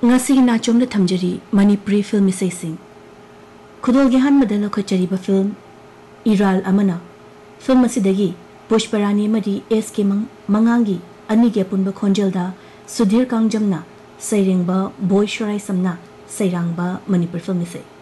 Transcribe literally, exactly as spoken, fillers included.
ngasi nachom da thamjari Manipuri film isai sing khudol ge han madal khochari ba film Iral amana film asidagi Pushparani madi S K mangangi ani ge punba khonjel da Sudhir Kangjamna sairengba Boy Shorai samna sairangba Manipur film isai